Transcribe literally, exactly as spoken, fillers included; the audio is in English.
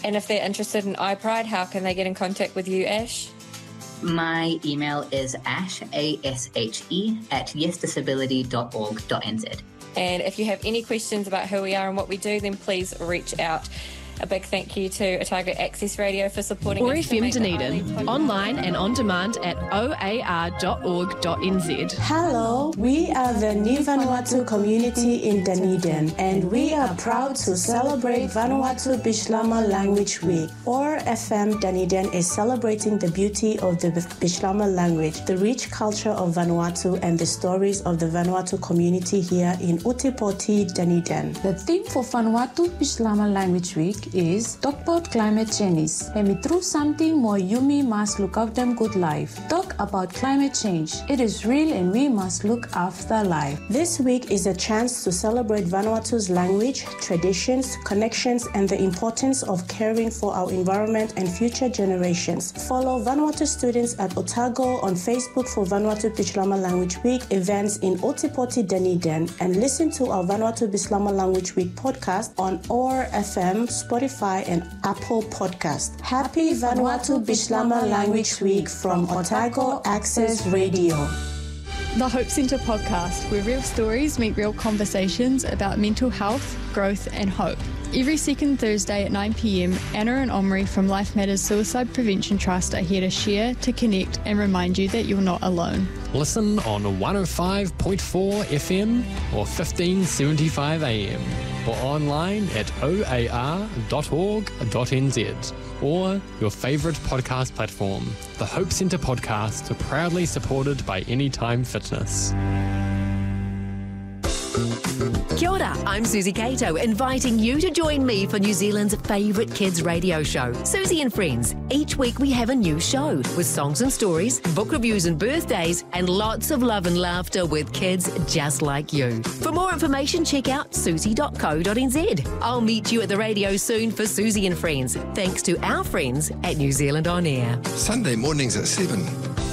And if they're interested in iPride, how can they get in contact with you, Ash? My email is ash, A S H E, at yes disability dot org dot n z. And if you have any questions about who we are and what we do, then please reach out. A big thank you to Otago Access Radio for supporting or us. F M Dunedin, online and on demand at o a r dot org dot n z. Hello, we are the Ni Vanuatu community in Dunedin, and we are proud to celebrate Vanuatu Bislama Language Week. O A R F M Dunedin is celebrating the beauty of the Bislama language, the rich culture of Vanuatu, and the stories of the Vanuatu community here in Utipoti, Dunedin. The theme for Vanuatu Bislama Language Week is talk about climate change. And me through something more Yumi must look out them good life. Talk about climate change. It is real and we must look after life. This week is a chance to celebrate Vanuatu's language, traditions, connections, and the importance of caring for our environment and future generations. Follow Vanuatu students at Otago on Facebook for Vanuatu Bislama Language Week events in Otipoti, Dunedin, and listen to our Vanuatu Bislama Language Week podcast on O A R F M, Spotify, and Apple Podcast. Happy Vanuatu Bislama Language Week from Otago Access Radio. The Hope Centre podcast, where real stories meet real conversations about mental health, growth and hope. Every second Thursday at nine p m, Anna and Omri from Life Matters Suicide Prevention Trust are here to share, to connect and remind you that you're not alone. Listen on one oh five point four F M or fifteen seventy-five A M or online at o a r dot org dot n z or your favourite podcast platform. The Hope Centre podcast are proudly supported by Anytime Fitness. Kia ora, I'm Susie Cato, inviting you to join me for New Zealand's favourite kids radio show, Susie and Friends. Each week we have a new show with songs and stories, book reviews and birthdays, and lots of love and laughter with kids just like you. For more information, check out susie dot co dot n z. I'll meet you at the radio soon for Susie and Friends, thanks to our friends at New Zealand On Air. Sunday mornings at seven.